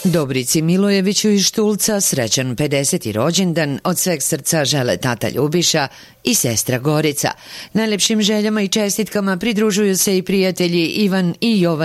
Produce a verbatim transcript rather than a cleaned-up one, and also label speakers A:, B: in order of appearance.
A: Dobrici Milojeviću iz Štulca srećan pedeseti rođendan od sveg srca žele tata Ljubiša i sestra Gorica. Najlepšim željama i čestitkama pridružuju se i prijatelji Ivan i Jovan